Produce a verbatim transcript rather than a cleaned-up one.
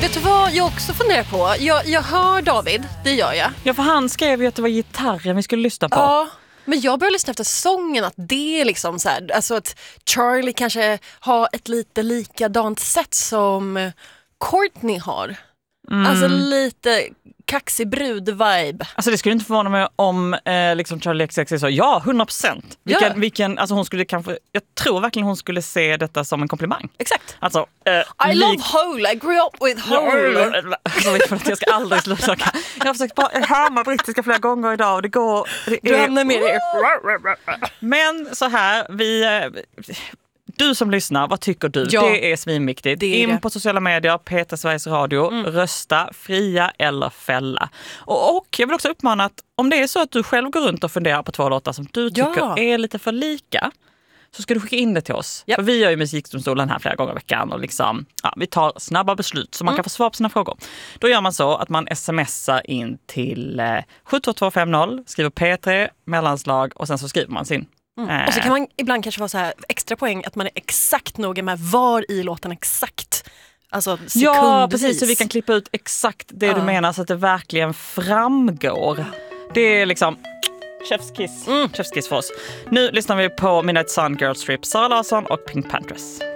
Vet du vad jag också funderar på? Jag, jag hör David, det gör jag. Ja, för han skrev ju att det var gitarren vi skulle lyssna på. Ja, men jag börjar lyssna efter sången, att det är liksom så här, alltså att Charlie kanske har ett lite likadant sätt som Courtney har. Mm. Alltså lite kaxig brud-vibe. Alltså det skulle inte förvåna mig om eh, liksom Charlie X X X så, ja, hundra procent. Vilken, ja. vilken, alltså hon skulle kanske, jag tror verkligen hon skulle se detta som en komplimang. Exakt. Alltså, eh, I lik... love Hole, I grew up with Hole. Alltså, jag ska aldrig sluta. Jag har försökt bara härma brittiska flera gånger idag och det går... Det du hamnar med det. Men så här, vi... Du som lyssnar, vad tycker du? Ja, det är svinviktigt. Det är In det. På sociala medier, Peter Sveriges Radio, mm. rösta, fria eller fälla. Och, och jag vill också uppmana att om det är så att du själv går runt och funderar på två låtar som du tycker ja. är lite för lika, så ska du skicka in det till oss. Yep. För vi gör ju Musikdomstolen här flera gånger i veckan och liksom, ja, vi tar snabba beslut så man mm. kan få svar på sina frågor. Då gör man så att man smsar in till eh, sju två två fem noll, skriver P tre, mellanslag och sen så skriver man sin. Mm. Och så kan man ibland kanske få så här extra poäng att man är exakt noga med var i låten exakt. Alltså sekundvis. Ja, precis, så vi kan klippa ut exakt det uh. du menar så att det verkligen framgår. Det är liksom chefskiss. Mm. Chefskiss för oss. Nu lyssnar vi på Midnight Sun, Girl Strip, Sara Larsson och Pink Panthers.